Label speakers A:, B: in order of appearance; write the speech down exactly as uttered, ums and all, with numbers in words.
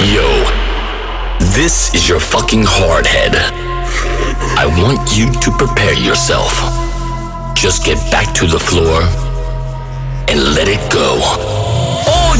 A: Yo, this is your fucking hardhead. I want you to prepare yourself. Just get back to the floor and let it go.